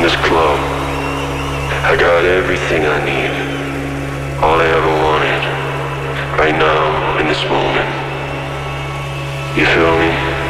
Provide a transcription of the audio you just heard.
in this club. I got everything I need. All I ever wanted. Right now, in this moment. You feel me?